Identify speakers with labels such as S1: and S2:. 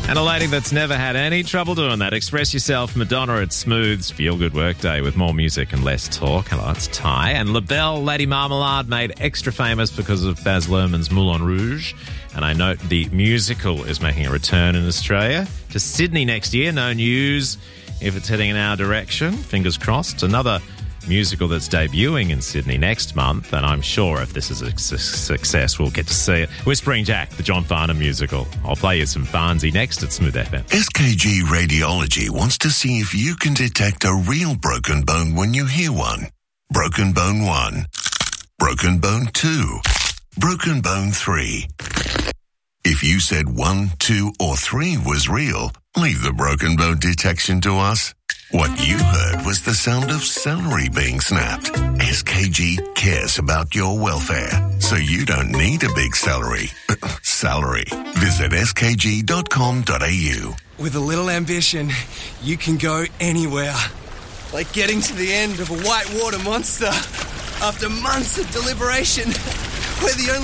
S1: And a lady that's never had any trouble doing that. Express yourself, Madonna at Smooth's Feel Good Workday with more music and less talk. Hello, it's Ty. And LaBelle, Lady Marmalade, made extra famous because of Baz Luhrmann's Moulin Rouge. And I note the musical is making a return in Australia to Sydney next year. No news if it's heading in our direction. Fingers crossed. Another musical that's debuting in Sydney next month, and I'm sure if this is a success, we'll get to see it. Whispering Jack, the John Farnham musical. I'll play you some Farnsey next at Smooth FM.
S2: SKG Radiology wants to see if you can detect a real broken bone when you hear one. Broken bone 1. Broken bone 2. Broken bone 3. If you said 1, 2, or 3 was real, leave the broken bone detection to us. What you heard was the sound of celery being snapped. SKG cares about your welfare, so you don't need a big salary. Visit skg.com.au.
S3: With a little ambition, you can go anywhere. Like getting to the end of a whitewater monster after months of deliberation. We're the only